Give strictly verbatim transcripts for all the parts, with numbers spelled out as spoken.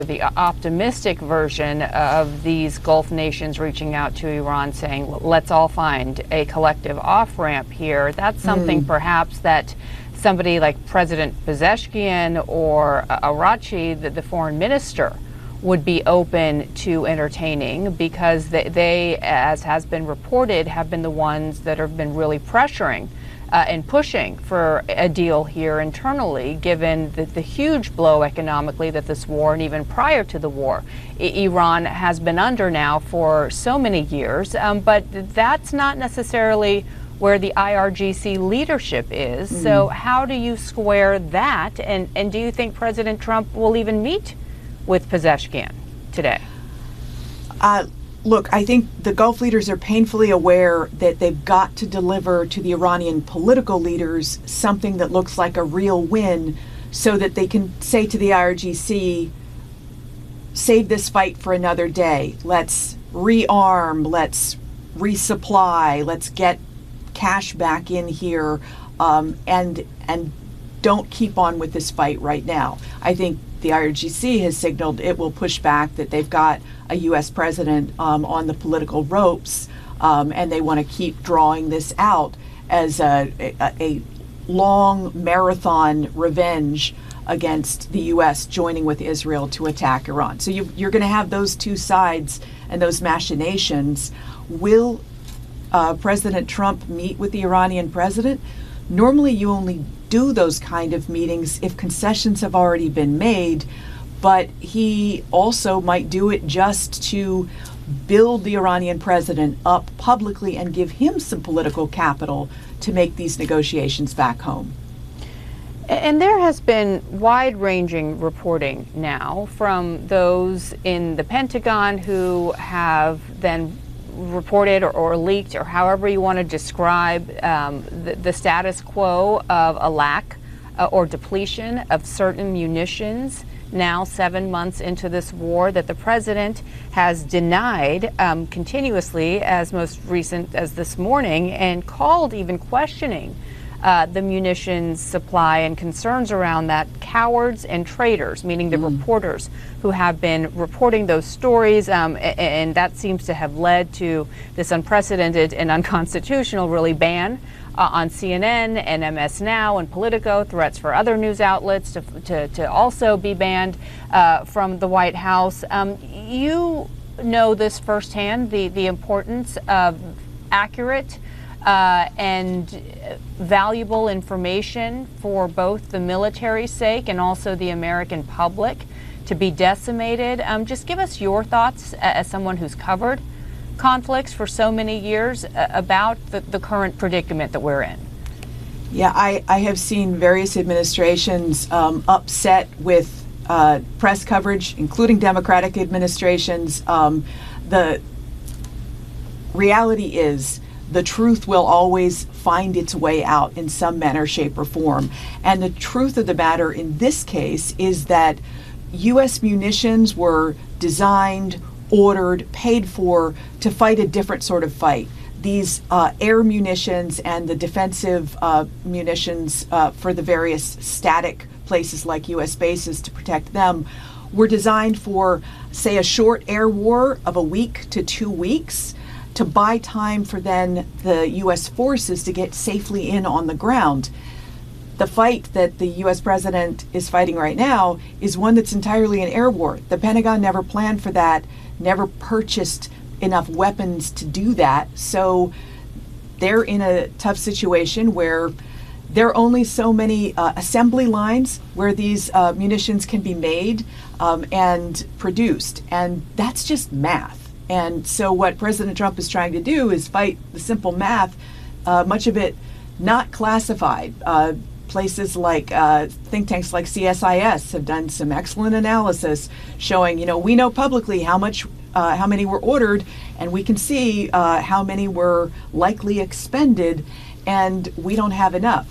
the optimistic version of these Gulf nations reaching out to Iran saying, let's all find a collective off-ramp here. That's something mm. perhaps that somebody like President Pezeshkian or Araghchi, the, the foreign minister, would be open to entertaining, because they, they, as has been reported, have been the ones that have been really pressuring uh, and pushing for a deal here internally, given the, the huge blow economically that this war, and even prior to the war, I Iran has been under now for so many years. Um, but that's not necessarily where the I R G C leadership is. Mm. So how do you square that? And, and do you think President Trump will even meet with Pezeshkian today? Uh, look, I think the Gulf leaders are painfully aware that they've got to deliver to the Iranian political leaders something that looks like a real win, so that they can say to the I R G C, save this fight for another day. Let's rearm, let's resupply, let's get cash back in here, um, and and don't keep on with this fight right now. I think the I R G C has signaled it will push back, that they've got a U S president um, on the political ropes, um, and they want to keep drawing this out as a, a, a long marathon revenge against the U S joining with Israel to attack Iran. So you, you're going to have those two sides and those machinations. Will uh, President Trump meet with the Iranian president? Normally you only do those kind of meetings if concessions have already been made, but he also might do it just to build the Iranian president up publicly and give him some political capital to make these negotiations back home. And there has been wide-ranging reporting now from those in the Pentagon who have then reported or, or leaked, or however you want to describe um, the, the status quo of a lack uh, or depletion of certain munitions now seven months into this war, that the president has denied um, continuously, as most recent as this morning, and called even questioning Uh, the munitions supply and concerns around that cowards and traitors, meaning the mm. reporters who have been reporting those stories, um, and, and that seems to have led to this unprecedented and unconstitutional, really, ban uh, on C N N and M S Now and Politico, threats for other news outlets to, to, to also be banned uh, from the White House. Um, you know this firsthand, the, the importance of accurate Uh, and valuable information for both the military's sake and also the American public to be decimated. Um, just give us your thoughts as someone who's covered conflicts for so many years uh, about the, the current predicament that we're in. Yeah, I, I have seen various administrations um, upset with uh, press coverage, including Democratic administrations. Um, the reality is, the truth will always find its way out in some manner, shape, or form. And the truth of the matter in this case is that U S munitions were designed, ordered, paid for to fight a different sort of fight. These uh, air munitions and the defensive uh, munitions uh, for the various static places like U S bases to protect them were designed for, say, a short air war of a week to two weeks, to buy time for then the U S forces to get safely in on the ground. The fight that the U S president is fighting right now is one that's entirely an air war. The Pentagon never planned for that, never purchased enough weapons to do that. So they're in a tough situation where there are only so many uh, assembly lines where these uh, munitions can be made um, and produced. And that's just math. And so what President Trump is trying to do is fight the simple math, uh, much of it not classified. Uh, places like uh, think tanks like C S I S have done some excellent analysis showing, you know, we know publicly how much, uh, how many were ordered, and we can see uh, how many were likely expended, and we don't have enough.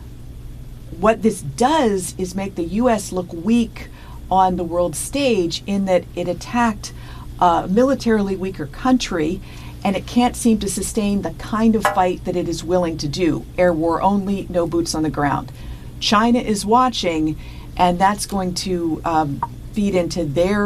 What this does is make the U S look weak on the world stage, in that it attacked a militarily weaker country, and it can't seem to sustain the kind of fight that it is willing to do. Air war only, no boots on the ground. China is watching, and that's going to um, feed into their